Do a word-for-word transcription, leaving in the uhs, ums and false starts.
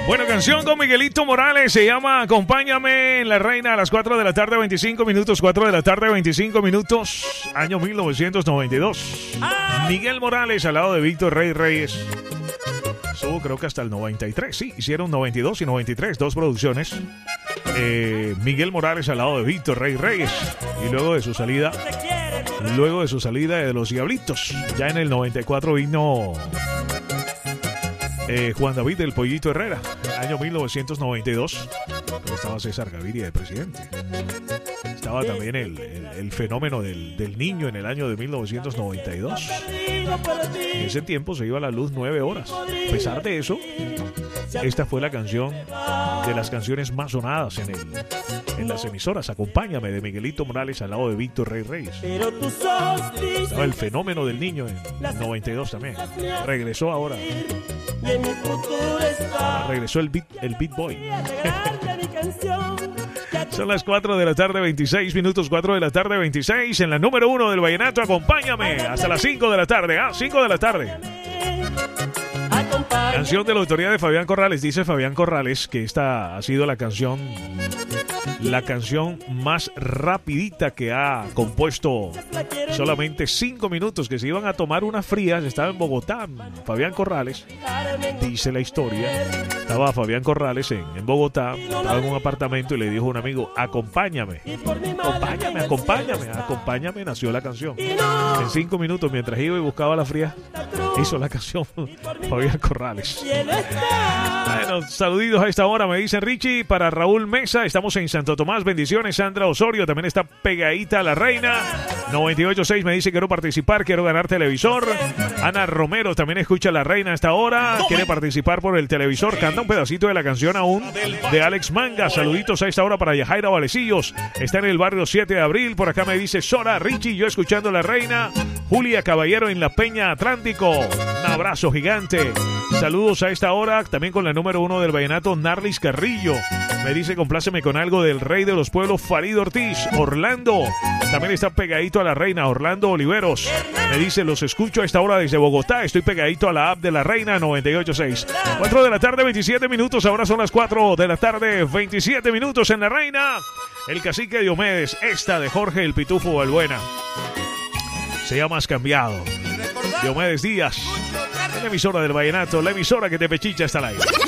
Buena canción con Miguelito Morales, se llama Acompáñame en La Reina a las cuatro de la tarde, veinticinco minutos, cuatro de la tarde, veinticinco minutos, año mil novecientos noventa y dos. Miguel Morales al lado de Víctor Rey Reyes. Estuvo creo que hasta el noventa y tres, sí, hicieron noventa y dos y noventa y tres, dos producciones. Eh, Miguel Morales al lado de Víctor Rey Reyes. Y luego de su salida, luego de su salida de Los Diablitos, ya en el noventa y cuatro vino... Eh, Juan David del Pollito Herrera, año mil novecientos noventa y dos. Pero estaba César Gaviria de presidente. Estaba también el, el, el fenómeno del, del niño en el año de mil novecientos noventa y dos. En ese tiempo se iba a la luz nueve horas. A pesar de eso, esta fue la canción de las canciones más sonadas en, el, en las emisoras. Acompáñame, de Miguelito Morales al lado de Víctor Rey Reyes. Estaba el fenómeno del niño en noventa y dos también. Regresó ahora. Ahora regresó el beat, el Beat Boy. Son las cuatro de la tarde, veintiséis minutos, cuatro de la tarde, veintiséis. En la número uno del vallenato, acompáñame hasta las cinco de la tarde. Ah, cinco de la tarde. Canción de la autoría de Fabián Corrales. Dice Fabián Corrales que esta ha sido la canción, la canción más rapidita que ha compuesto. Solamente cinco minutos, que se iban a tomar unas frías. Estaba en Bogotá Fabián Corrales, dice la historia. Estaba Fabián Corrales en, en Bogotá, estaba en un apartamento y le dijo a un amigo: acompáñame, acompáñame, acompáñame, acompáñame. Nació la canción en cinco minutos, mientras iba y buscaba la fría. Hizo la canción Fabián Corrales. Bueno, saluditos a esta hora, me dicen Richie, para Raúl Mesa. Estamos en Santo Tomás, bendiciones. Sandra Osorio también está pegadita a La Reina. noventa y ocho punto seis me dice: quiero participar, quiero ganar televisor. Ana Romero también escucha La Reina a esta hora, quiere participar por el televisor. Canta un pedacito de la canción aún de Alex Manga. Saluditos a esta hora para Yajaira Valecillos, está en el barrio siete de abril. Por acá me dice Sora Richie, yo escuchando La Reina. Julia Caballero en La Peña Atlántico, un abrazo gigante. Saludos a esta hora también con la número uno del vallenato, Narlis Carrillo. Me dice: compláceme con algo del rey de los pueblos, Farid Ortiz. Orlando también está pegadito a La Reina, Orlando Oliveros. Me dice: los escucho a esta hora desde Bogotá, estoy pegadito a la app de La Reina noventa y ocho punto seis. cuatro de la tarde, veintisiete minutos, ahora son las cuatro de la tarde, veintisiete minutos en La Reina. El cacique Diomedes, esta de Jorge el Pitufo Balbuena. Se llama Has Cambiado. Diomedes Díaz, la emisora del vallenato, la emisora que te pechicha hasta el aire.